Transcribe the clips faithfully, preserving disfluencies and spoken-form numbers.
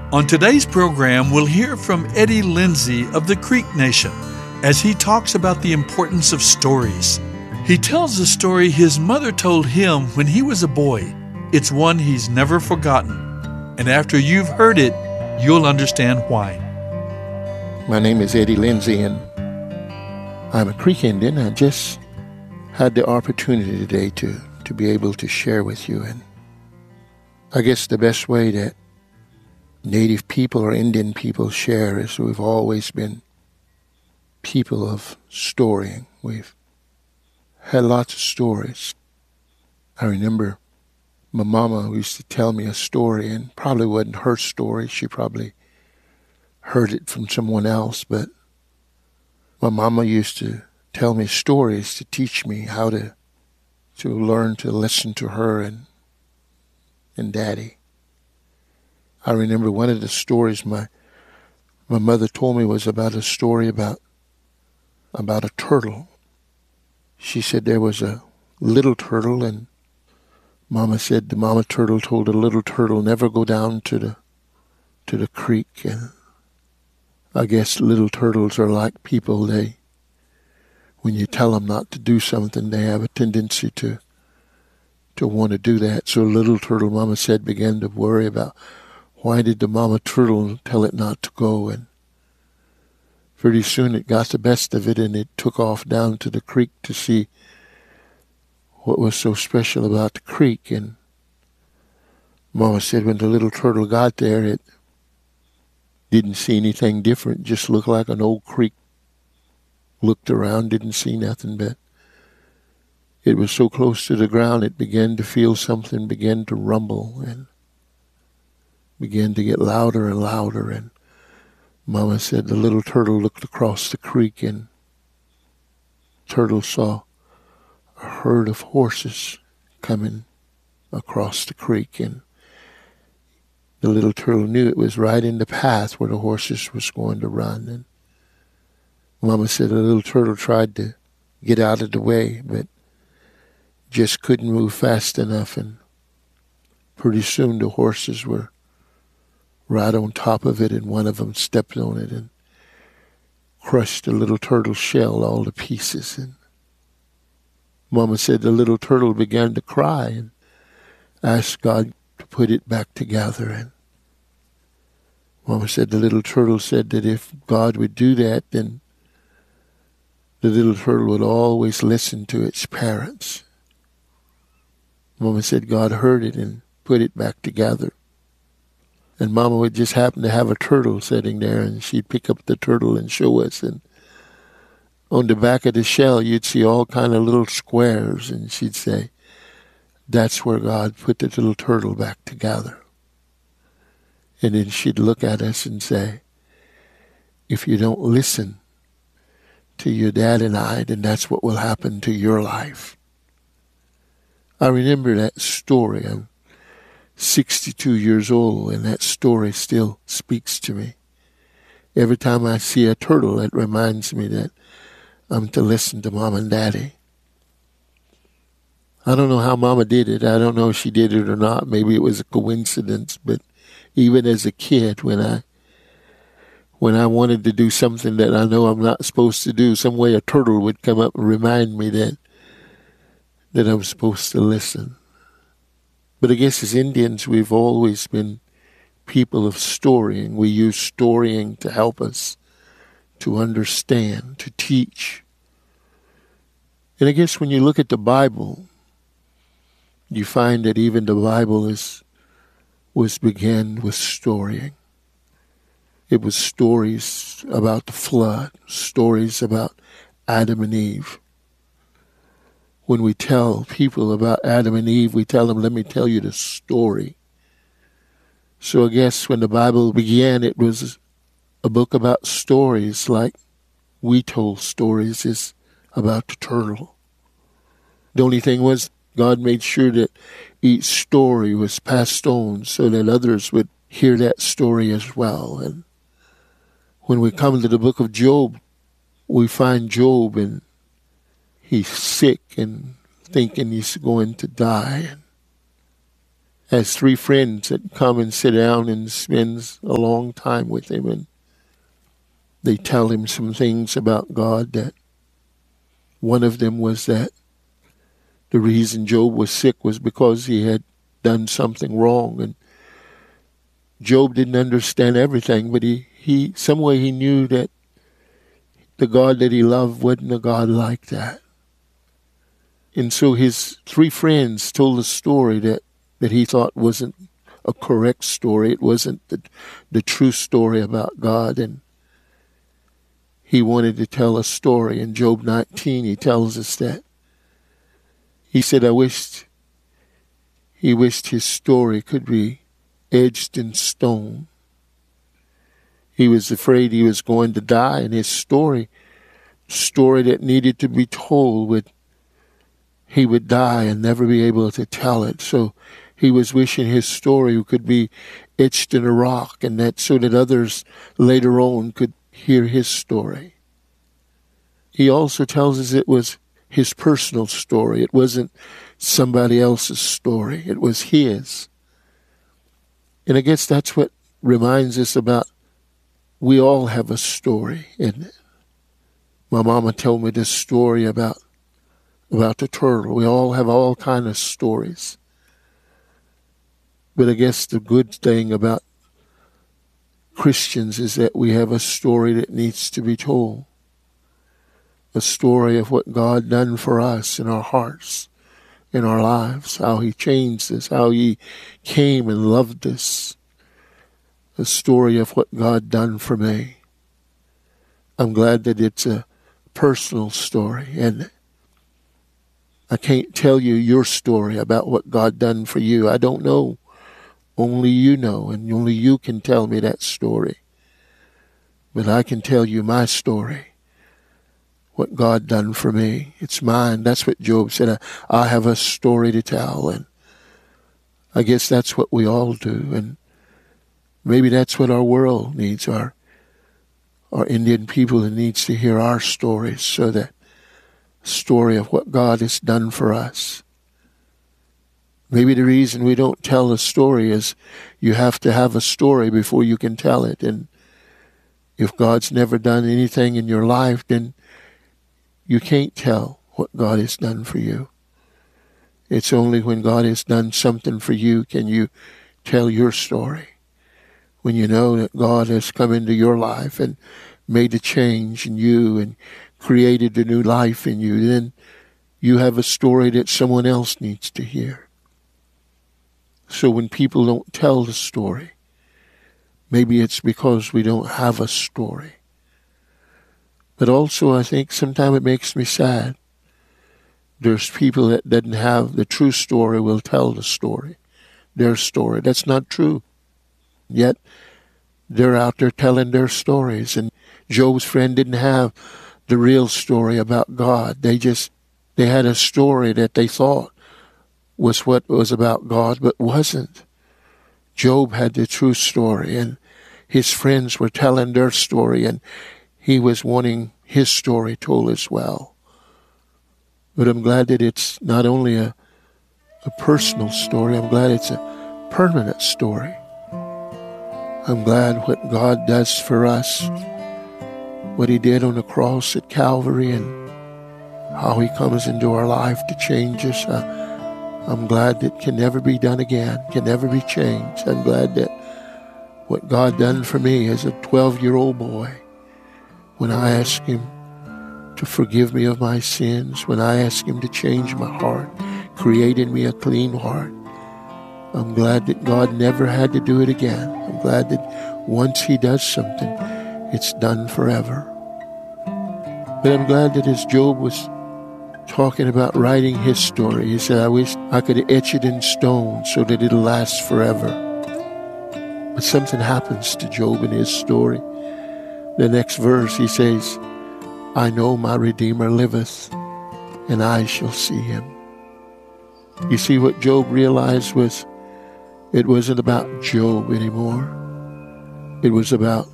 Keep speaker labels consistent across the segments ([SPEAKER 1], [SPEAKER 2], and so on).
[SPEAKER 1] On today's program, we'll hear from Eddie Lindsay of the Creek Nation as he talks about the importance of stories. He tells a story his mother told him when he was a boy. It's one he's never forgotten. And after you've heard it, you'll understand why.
[SPEAKER 2] My name is Eddie Lindsay, and I'm a Creek Indian. I just had the opportunity today to, to be able to share with you. And I guess the best way that Native people or Indian people share is we've always been people of storying. We've had lots of stories. I remember my mama used to tell me a story, and probably wasn't her story. She probably heard it from someone else, but my mama used to tell me stories to teach me how to to learn to listen to her and and Daddy. I remember one of the stories my my mother told me was about a story about about a turtle. She said there was a little turtle, and Mama said the mama turtle told the little turtle never go down to the to the creek. And I guess little turtles are like people. They, when you tell them not to do something, they have a tendency to to want to do that. So little turtle, Mama said, began to worry about why did the mama turtle tell it not to go. And pretty soon it got the best of it, and it took off down to the creek to see what was so special about the creek. And Mama said when the little turtle got there, it didn't see anything different, just looked like an old creek. Looked around, didn't see nothing, but it was so close to the ground it began to feel something, began to rumble, and began to get louder and louder. And Mama said the little turtle looked across the creek, and turtle saw a herd of horses coming across the creek. And the little turtle knew it was right in the path where the horses was going to run. And Mama said the little turtle tried to get out of the way, but just couldn't move fast enough. And pretty soon the horses were right on top of it, and one of them stepped on it and crushed the little turtle's shell all to pieces. And Mama said the little turtle began to cry and asked God to put it back together. And Mama said the little turtle said that if God would do that, then the little turtle would always listen to its parents. Mama said God heard it and put it back together. And Mama would just happen to have a turtle sitting there, and she'd pick up the turtle and show us. And on the back of the shell, you'd see all kind of little squares, and she'd say, that's where God put the little turtle back together. And then she'd look at us and say, if you don't listen to your dad and I, then that's what will happen to your life. I remember that story. I'm sixty-two years old, and that story still speaks to me. Every time I see a turtle, it reminds me that I'm to listen to Mom and Daddy. I don't know how Mama did it. I don't know if she did it or not. Maybe it was a coincidence, but even as a kid, when I when I wanted to do something that I know I'm not supposed to do, some way a turtle would come up and remind me that that I'm supposed to listen. But I guess as Indians, we've always been people of storying. We use storying to help us to understand, to teach. And I guess when you look at the Bible, you find that even the Bible is was began with storying. It was stories about the flood, stories about Adam and Eve. When we tell people about Adam and Eve, we tell them, let me tell you the story. So I guess when the Bible began, it was a book about stories like we told stories is about the turtle. The only thing was God made sure that each story was passed on so that others would hear that story as well. And when we come to the book of Job, we find Job, and he's sick and thinking he's going to die. has three friends that come and sit down and spends a long time with him, and they tell him some things about God. That one of them was that the reason Job was sick was because he had done something wrong, and Job didn't understand everything, but he, he some way he knew that the God that he loved wasn't a God like that. And so his three friends told a story that, that he thought wasn't a correct story. It wasn't the, the true story about God. And he wanted to tell a story. In Job nineteen, he tells us that. He said, I wished, he wished his story could be edged in stone. He was afraid he was going to die, and his story, story that needed to be told, would he would die and never be able to tell it. So he was wishing his story could be etched in a rock, and that so that others later on could hear his story. He also tells us it was his personal story. It wasn't somebody else's story. It was his. And I guess that's what reminds us about we all have a story, isn't it? My mama told me this story about about the turtle. We all have all kind of stories. But I guess the good thing about Christians is that we have a story that needs to be told. A story of what God done for us in our hearts, in our lives, how he changed us, how he came and loved us. A story of what God done for me. I'm glad that it's a personal story, and I can't tell you your story about what God done for you. I don't know. Only you know, and only you can tell me that story. But I can tell you my story, what God done for me. It's mine. That's what Job said. I, I have a story to tell, and I guess that's what we all do, and maybe that's what our world needs, our, our Indian people that needs to hear our stories, so that story of what God has done for us. Maybe the reason we don't tell a story is you have to have a story before you can tell it. And if God's never done anything in your life, then you can't tell what God has done for you. It's only when God has done something for you can you tell your story. When you know that God has come into your life and made a change in you and created a new life in you, then you have a story that someone else needs to hear. So when people don't tell the story, maybe it's because we don't have a story. But also I think sometimes it makes me sad. There's people that didn't have the true story will tell the story, their story. That's not true. Yet they're out there telling their stories. And Job's friend didn't have the real story about God. They just, they had a story that they thought was what was about God, but wasn't. Job had the true story, and his friends were telling their story, and he was wanting his story told as well. But I'm glad that it's not only a, a personal story, I'm glad it's a permanent story. I'm glad what God does for us, what he did on the cross at Calvary, and how he comes into our life to change us. Uh, I'm glad that can never be done again, can never be changed. I'm glad that what God done for me as a twelve-year-old boy, when I asked him to forgive me of my sins, when I asked him to change my heart, created me a clean heart, I'm glad that God never had to do it again. I'm glad that once he does something, it's done forever. But I'm glad that as Job was talking about writing his story, he said, I wish I could etch it in stone so that it'll last forever. But something happens to Job in his story. The next verse, he says, I know my Redeemer liveth, and I shall see him. You see, what Job realized was it wasn't about Job anymore. It was about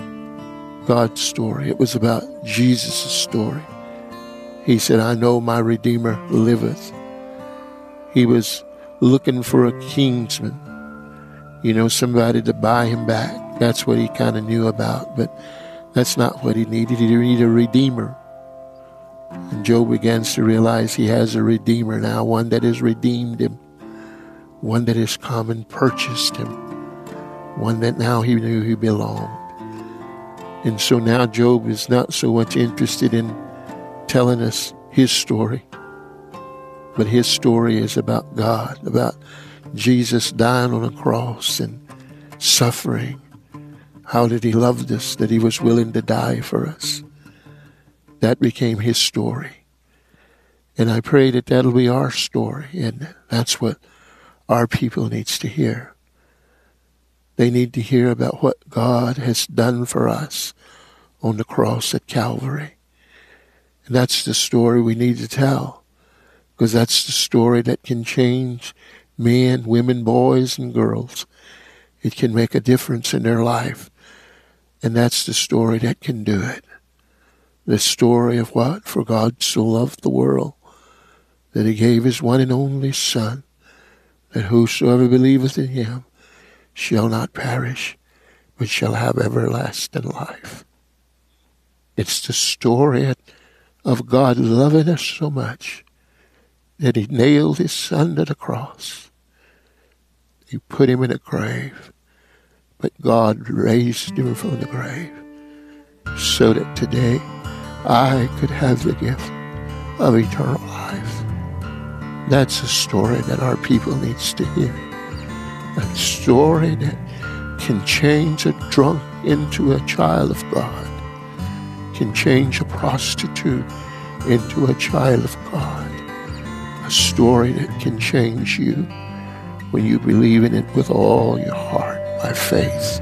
[SPEAKER 2] God's story. It was about Jesus' story. He said, I know my Redeemer liveth. He was looking for a kingsman, you know, somebody to buy him back. That's what he kind of knew about, but that's not what he needed. He needed a redeemer. And Job begins to realize he has a redeemer now, one that has redeemed him, one that has come and purchased him, one that now he knew he belonged. And so now Job is not so much interested in telling us his story, but his story is about God, about Jesus dying on a cross and suffering. How did he love us, that he was willing to die for us? That became his story. And I pray that that'll be our story. And that's what our people needs to hear. They need to hear about what God has done for us on the cross at Calvary. And that's the story we need to tell, because that's the story that can change men, women, boys, and girls. It can make a difference in their life. And that's the story that can do it. The story of what? For God so loved the world that he gave his one and only Son, that whosoever believeth in him shall not perish, but shall have everlasting life. It's the story of God loving us so much that he nailed his Son to the cross. He put him in a grave, but God raised him from the grave so that today I could have the gift of eternal life. That's a story that our people needs to hear. A story that can change a drunk into a child of God, can change a prostitute into a child of God. A story that can change you when you believe in it with all your heart by faith.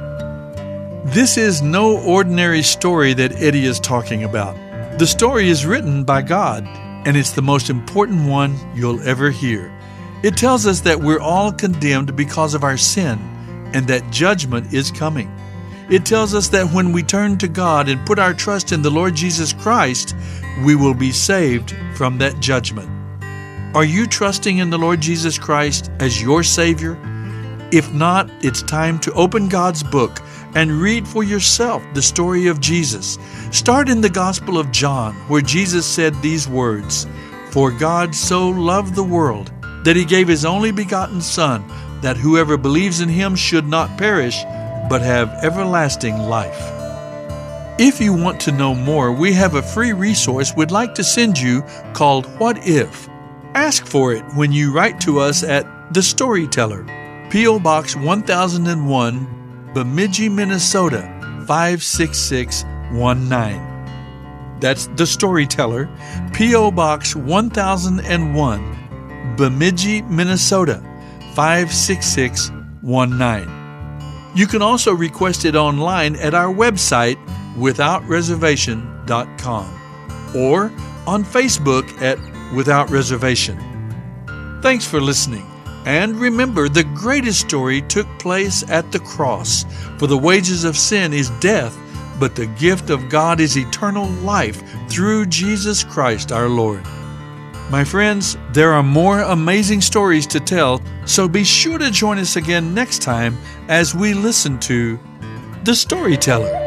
[SPEAKER 1] This is no ordinary story that Eddie is talking about. The story is written by God, and it's the most important one you'll ever hear. It tells us that we're all condemned because of our sin, and that judgment is coming. It tells us that when we turn to God and put our trust in the Lord Jesus Christ, we will be saved from that judgment. Are you trusting in the Lord Jesus Christ as your Savior? If not, it's time to open God's book and read for yourself the story of Jesus. Start in the Gospel of John, where Jesus said these words, "For God so loved the world that he gave his only begotten Son, that whoever believes in him should not perish, but have everlasting life." If you want to know more, we have a free resource we'd like to send you called What If? Ask for it when you write to us at The Storyteller, P O Box one thousand one, Bemidji, Minnesota five six six one nine. That's The Storyteller, P O Box one thousand one, Bemidji, Minnesota five six six one nine. You can also request it online at our website, without reservation dot com, or on Facebook at Without Reservation. Thanks for listening. And remember, the greatest story took place at the cross. For the wages of sin is death, but the gift of God is eternal life through Jesus Christ our Lord. My friends, there are more amazing stories to tell, so be sure to join us again next time as we listen to The Storyteller.